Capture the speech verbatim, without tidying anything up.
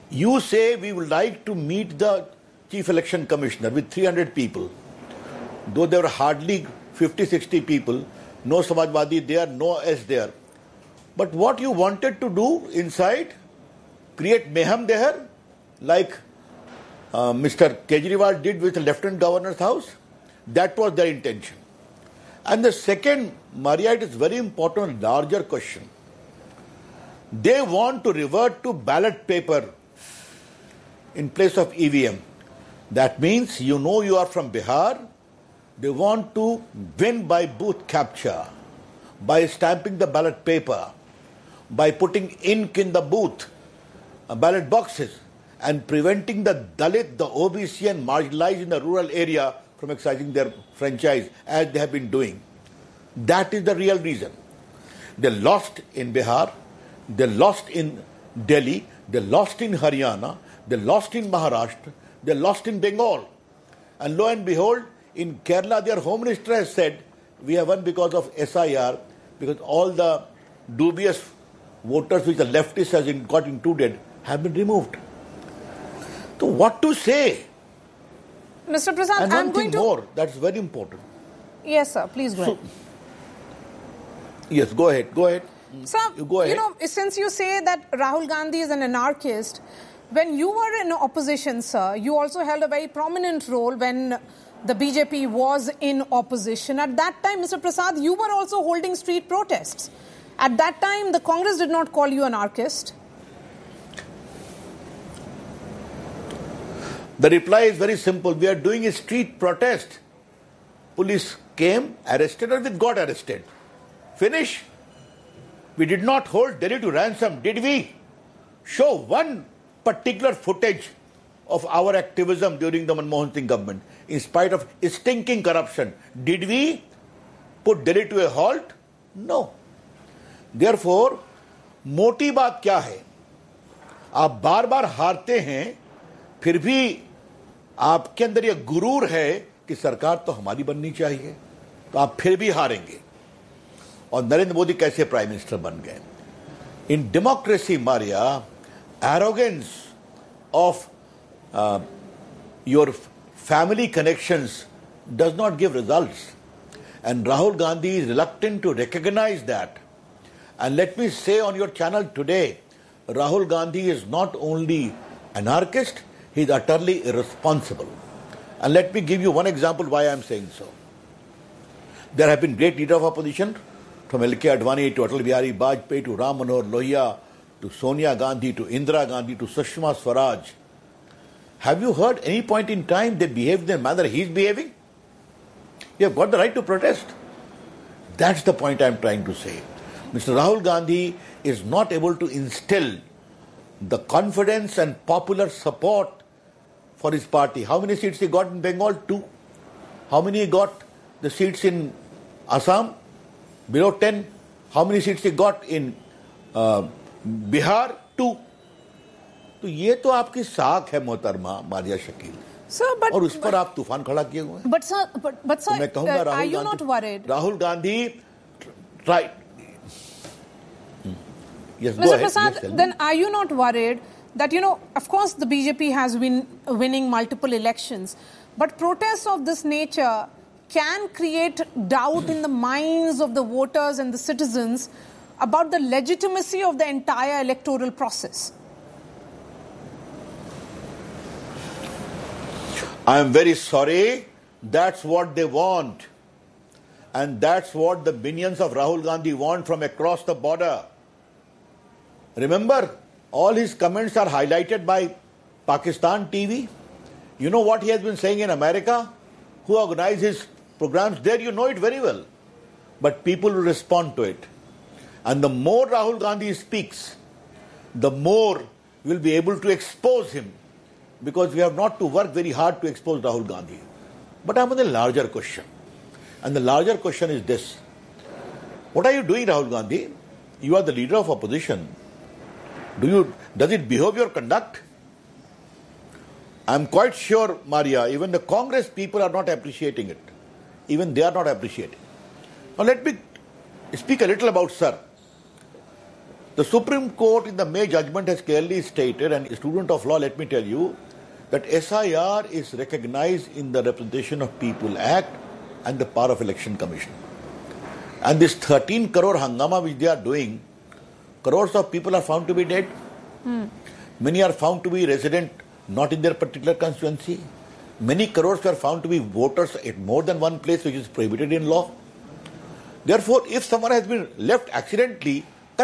You say we would like to meet the Chief Election Commissioner with three hundred people. Though there were hardly fifty, sixty people, no Samajwadi there, no S there. But what you wanted to do inside, create mayhem there, like uh, Mister Kejriwal did with the Lieutenant Governor's house, that was their intention. And the second, Maria, it is very important, larger question. They want to revert to ballot paper in place of E V M. That means you know you are from Bihar. They want to win by booth capture, by stamping the ballot paper, by putting ink in the booth, uh, ballot boxes, and preventing the Dalit, the O B C and marginalized in the rural area from exercising their franchise as they have been doing. That is the real reason. They lost in Bihar, they lost in Delhi, they lost in Haryana, they lost in Maharashtra, they lost in Bengal. And lo and behold, in Kerala, their Home Minister has said, we have won because of S I R, because all the dubious voters which the leftists has got included have been removed. So what to say? Mister Prasad, and one I'm going thing to... more, that's very important. Yes, sir. Please go so, ahead. Yes, go ahead. Go ahead. Sir, you, go ahead. you know, since you say that Rahul Gandhi is an anarchist, when you were in opposition, sir, you also held a very prominent role when the B J P was in opposition. At that time, Mister Prasad, you were also holding street protests. At that time, the Congress did not call you anarchist. The reply is very simple. We are doing a street protest. Police came, arrested, or we got arrested. Finish. We did not hold Delhi to ransom, did we? Show one particular footage of our activism during the Manmohan Singh government, in spite of stinking corruption. Did we put Delhi to a halt? No. Therefore, मोटी बात क्या है? आप बार बार हारते हैं, फिर भी आपके अंदर यह गुरूर है कि सरकार तो हमारी बननी चाहिए, तो आप फिर भी हारेंगे. और नरेंद्र मोदी कैसे प्राइम मिनिस्टर बन गए? In democracy, Maria, arrogance of uh, your family connections does not give results. And Rahul Gandhi is reluctant to recognize that. And let me say on your channel today, Rahul Gandhi is not only anarchist, he is utterly irresponsible. And let me give you one example why I am saying so. There have been great leaders of opposition, from L K Advani to Atal Bihari Vajpayee to Ram Manohar Lohia to Sonia Gandhi to Indira Gandhi to Sushma Swaraj. Have you heard any point in time they behaved in the manner he is behaving? You have got the right to protest. That's the point I am trying to say. Mister Rahul Gandhi is not able to instill the confidence and popular support for his party. How many seats he got in Bengal? Two. How many he got the seats in Assam? Below ten. How many seats he got in uh, Bihar? Two. तो ये तो आपकी साख है मोहतरमा Maria Shakeel. Sir, but, और उस पर आप तूफान खड़ा किए हुए हैं. But sir, but, but sir, तो मैं कहूंगा uh, Rahul are you Gandhi, not worried? Rahul Gandhi, right. Yes, Mister go ahead. Prasad, Yes, then are you not worried that, you know, of course the B J P has been winning multiple elections, but protests of this nature can create doubt in the minds of the voters and the citizens about the legitimacy of the entire electoral process? I am very sorry. That's what they want. And that's what the minions of Rahul Gandhi want from across the border. Remember, all his comments are highlighted by Pakistan T V. You know what he has been saying in America? Who organizes his programs there? You know it very well. But people will respond to it. And the more Rahul Gandhi speaks, the more we'll be able to expose him. Because we have not to work very hard to expose Rahul Gandhi. But I'm on the larger question. And the larger question is this. What are you doing, Rahul Gandhi? You are the leader of opposition. Do you, does it behove your conduct? I'm quite sure, Maria, even the Congress people are not appreciating it. Even they are not appreciating. Now let me speak a little about, sir. The Supreme Court in the May judgment has clearly stated, and a student of law, let me tell you, that S I R is recognized in the Representation of People Act and the power of Election Commission. And this thirteen crore hangama which they are doing, crores of people are found to be dead. Hmm. Many are found to be resident not in their particular constituency. Many crores are found to be voters at more than one place, which is prohibited in law. Therefore, if someone has been left accidentally